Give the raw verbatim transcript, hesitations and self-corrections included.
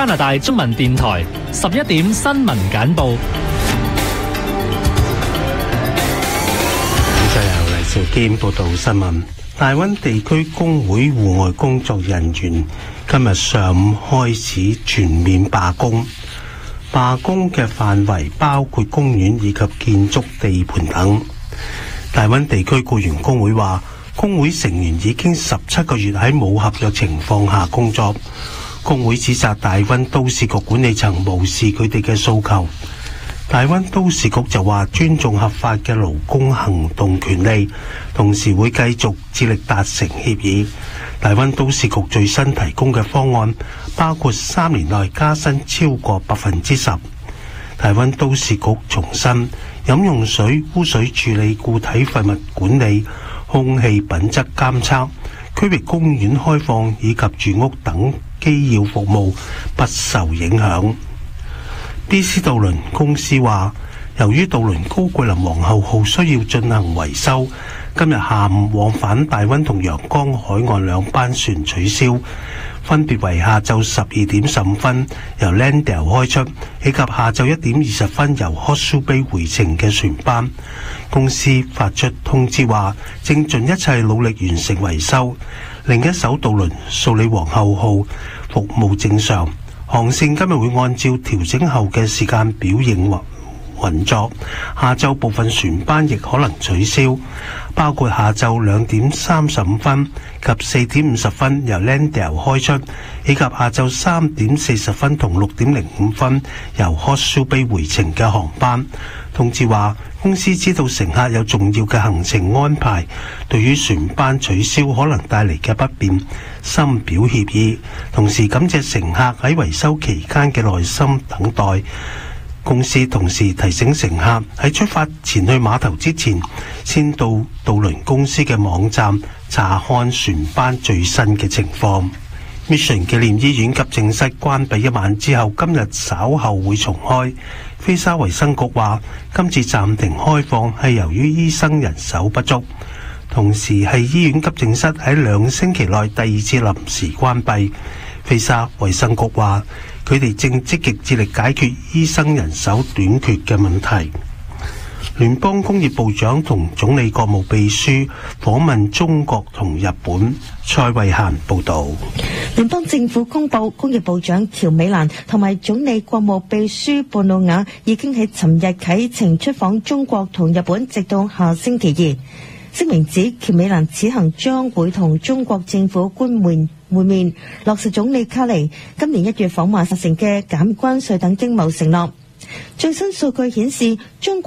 加拿大中文電台十一點新聞簡報。 就由黎兆堅報道新聞。大溫地區工會戶外工作人員今日上午開始全面罷工，罷工嘅範圍包括公園以及建築地盤等。大溫地區僱員工會話，工會成員已經十七個月喺冇合約情況下工作。工會指責大溫都市局管理層無視佢哋嘅訴求。大溫都市局就話尊重合法嘅勞工行動權利，同時會繼續致力達成協議。大溫都市局最新提供嘅方案包括三年內加薪超過百分之十。大溫都市局重申飲用水、污水處理、固體廢物管理、空氣品質監測、區域公園開放以及住屋等基要服務不受影響。B C 渡輪公司話，由於渡輪高桂林皇后號需要進行維修，今日下午往返大溫同陽江海岸兩班船取消，分別為下晝十二點十五分由 Landale 開出，以及下晝一點二十分由 Hawke's Bay 回程嘅船班。公司發出通知話，正盡一切努力完成維修。另一艘渡輪素里皇后號服務正常，航線今日會按照調整後嘅時間表營運作，下晝部分船班亦可能取消，包括下晝兩點三十五分及四點五十分由 Landale 開出，以及下晝三點四十分同六點零五分由 Hawke's Bay 回程嘅航班。通知話，公司知道乘客有重要嘅行程安排，對於船班取消可能帶嚟嘅不便，深表歉意，同時感謝乘客喺維修期間嘅耐心等待。公司同時提醒乘客喺出發前去碼頭之前，先到渡輪公司嘅網站查看船班最新嘅情況。Mission 紀念醫院急症室關閉一晚之後，今日稍後會重開。菲沙衛生局話，今次暫停開放係由於醫生人手不足，同時係醫院急症室喺兩星期內第二次臨時關閉。菲沙衛生局話，佢哋正積極致力解決醫生人手短缺嘅問題。聯邦工業部長同總理國務秘書訪問中國同日本。蔡慧嫻報道。 聯邦政府公布，工業部長喬美蘭同埋總理國務秘書布魯雅已經喺尋日啟程出訪中國同日本，直到下星期二。聲明指，喬美蘭此行將會同中國政府官員會面，落實總理卡尼今年一月訪華達成嘅減關稅等經貿承諾。最新數據顯示，中